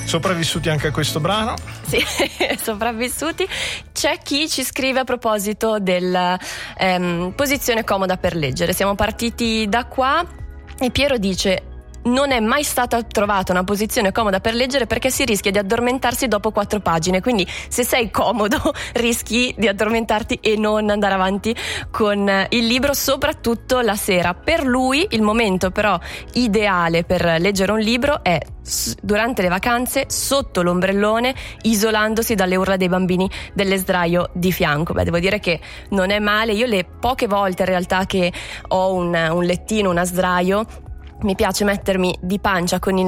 Sopravvissuti anche a questo brano? Sì, sopravvissuti. C'è chi ci scrive a proposito della posizione comoda per leggere. Siamo partiti da qua e Piero dice: non è mai stata trovata una posizione comoda per leggere perché si rischia di addormentarsi dopo 4 pagine, quindi se sei comodo rischi di addormentarti e non andare avanti con il libro, soprattutto la sera. Per lui il momento però ideale per leggere un libro è durante le vacanze, sotto l'ombrellone, isolandosi dalle urla dei bambini dell'esdraio di fianco. Beh, devo dire che non è male. Io le poche volte in realtà che ho un lettino, una sdraio, mi piace mettermi di pancia con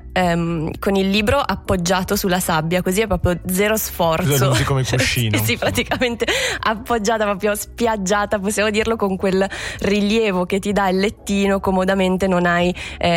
il libro appoggiato sulla sabbia, così è proprio zero sforzo. Usi come cuscino. Sì, praticamente appoggiata, proprio spiaggiata, possiamo dirlo, con quel rilievo che ti dà il lettino. Comodamente non hai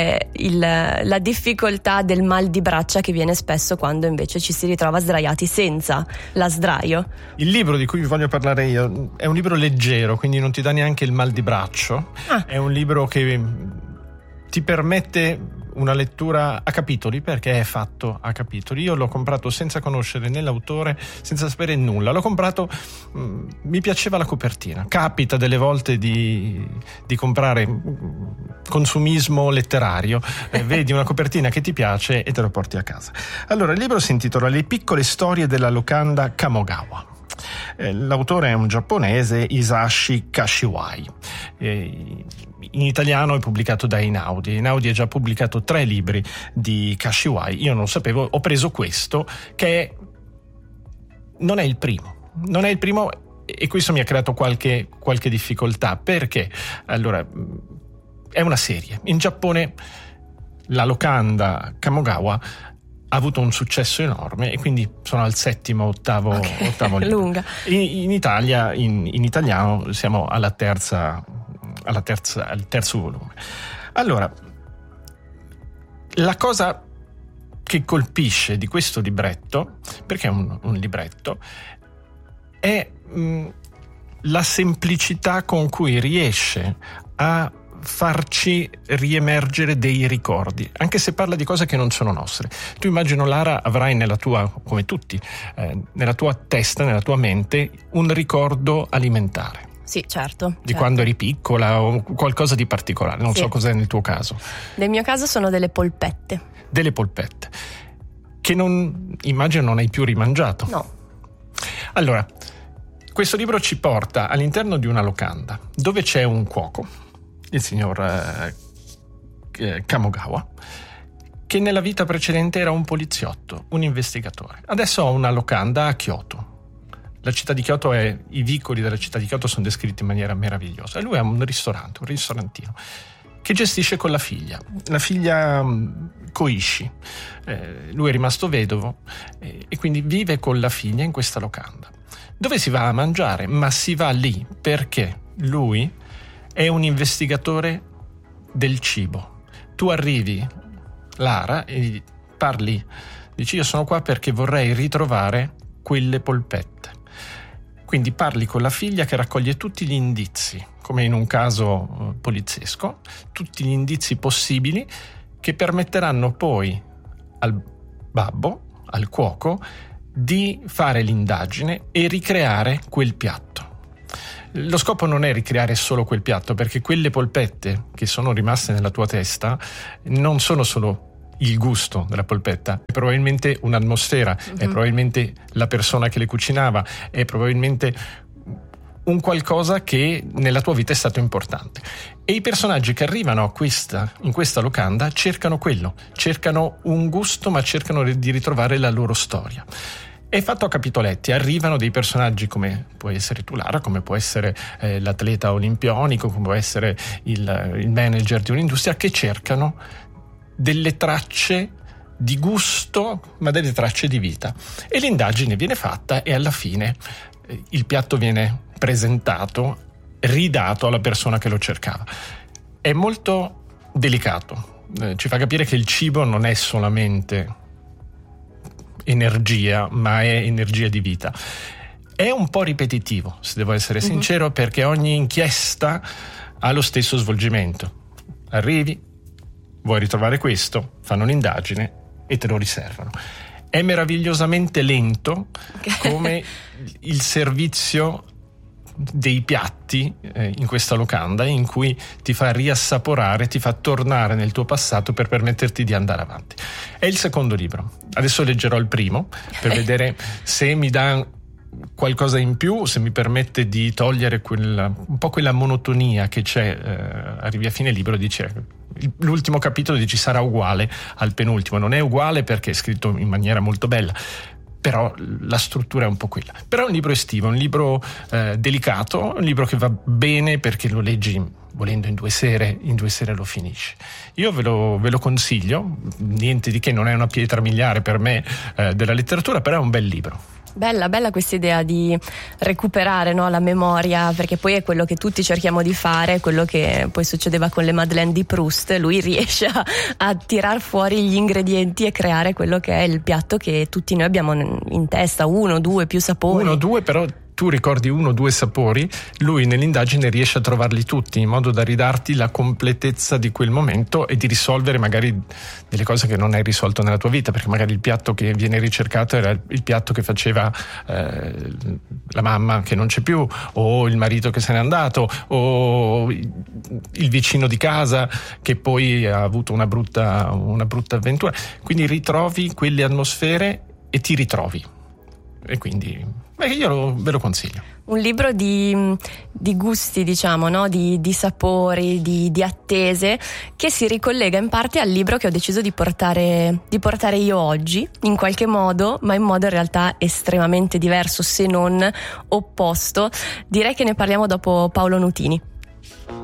la difficoltà del mal di braccia che viene spesso quando invece ci si ritrova sdraiati senza la sdraio. Il libro di cui vi voglio parlare io è un libro leggero, quindi non ti dà neanche il mal di braccio. È un libro che ti permette una lettura a capitoli, perché è fatto a capitoli. Io l'ho comprato senza conoscere né l'autore, senza sapere nulla. L'ho comprato, mi piaceva la copertina. Capita delle volte di comprare consumismo letterario, vedi una copertina che ti piace e te lo porti a casa. Allora, il libro si intitola Le piccole storie della locanda Kamogawa. L'autore è un giapponese, Hisashi Kashiwai. In italiano è pubblicato da Einaudi. Einaudi ha già pubblicato 3 libri di Kashiwai. Io non lo sapevo, ho preso questo che non è il primo e questo mi ha creato qualche difficoltà, perché allora è una serie. In Giappone la locanda Kamogawa ha avuto un successo enorme e quindi sono al 7º, 8º libro. Lunga. In Italia, in italiano, siamo al terzo volume. Allora, la cosa che colpisce di questo libretto, perché è un libretto, è la semplicità con cui riesce a farci riemergere dei ricordi, anche se parla di cose che non sono nostre. Tu immagino, Lara, avrai nella tua, come tutti, nella tua testa, nella tua mente, un ricordo alimentare. Sì, certo. Di quando eri piccola o qualcosa di particolare. Non so cos'è nel tuo caso. Nel mio caso sono delle polpette. Delle polpette che immagino non hai più rimangiato. No. Allora, questo libro ci porta all'interno di una locanda dove c'è un cuoco, il signor Kamogawa, che nella vita precedente era un poliziotto, un investigatore. Adesso ha una locanda a Kyoto. La città di Kyoto i vicoli della città di Kyoto sono descritti in maniera meravigliosa. E lui ha un ristorantino che gestisce con la figlia Koichi. Lui è rimasto vedovo e quindi vive con la figlia in questa locanda. Dove si va a mangiare? Ma si va lì perché lui è un investigatore del cibo. Tu arrivi, Lara, e parli, dici: io sono qua perché vorrei ritrovare quelle polpette. Quindi parli con la figlia che raccoglie tutti gli indizi, come in un caso poliziesco, tutti gli indizi possibili che permetteranno poi al babbo, al cuoco, di fare l'indagine e ricreare quel piatto. Lo scopo non è ricreare solo quel piatto, perché quelle polpette che sono rimaste nella tua testa non sono solo il gusto della polpetta, è probabilmente un'atmosfera, è probabilmente la persona che le cucinava, è probabilmente un qualcosa che nella tua vita è stato importante. E i personaggi che arrivano in questa locanda cercano un gusto, ma cercano di ritrovare la loro storia. È fatto a capitoletti, arrivano dei personaggi come può essere tu, Lara, come può essere l'atleta olimpionico, come può essere il manager di un'industria, che cercano delle tracce di gusto, ma delle tracce di vita. E l'indagine viene fatta e alla fine il piatto viene presentato, ridato alla persona che lo cercava. È molto delicato, ci fa capire che il cibo non è solamente energia, ma è energia di vita. È un po' ripetitivo, se devo essere sincero, perché ogni inchiesta ha lo stesso svolgimento. Arrivi, vuoi ritrovare questo, fanno un'indagine e te lo riservano. È meravigliosamente lento, come il servizio dei piatti in questa locanda, in cui ti fa riassaporare, ti fa tornare nel tuo passato per permetterti di andare avanti. È il secondo libro. Adesso leggerò il primo per vedere se mi dà qualcosa in più, se mi permette di togliere un po' quella monotonia che c'è. Arrivi a fine libro e dici, l'ultimo capitolo dici sarà uguale al penultimo. Non è uguale perché è scritto in maniera molto bella, però la struttura è un po' quella. Però è un libro estivo, un libro delicato, un libro che va bene perché lo leggi volendo in 2 sere lo finisci. Io ve lo consiglio, niente di che, non è una pietra miliare per me della letteratura, però è un bel libro. Bella questa idea di recuperare, no, la memoria, perché poi è quello che tutti cerchiamo di fare, quello che poi succedeva con le Madeleine di Proust. Lui riesce a tirar fuori gli ingredienti e creare quello che è il piatto che tutti noi abbiamo in testa, 1, 2, più sapori. 1, 2, però tu ricordi 1 o 2 sapori, lui nell'indagine riesce a trovarli tutti in modo da ridarti la completezza di quel momento e di risolvere magari delle cose che non hai risolto nella tua vita, perché magari il piatto che viene ricercato era il piatto che faceva la mamma che non c'è più, o il marito che se n'è andato, o il vicino di casa che poi ha avuto una brutta avventura. Quindi ritrovi quelle atmosfere e ti ritrovi, e quindi io ve lo consiglio. Un libro di gusti, diciamo, no? Di sapori, di attese, che si ricollega in parte al libro che ho deciso di portare io oggi, in qualche modo, ma in modo in realtà estremamente diverso, se non opposto. Direi che ne parliamo dopo Paolo Nutini.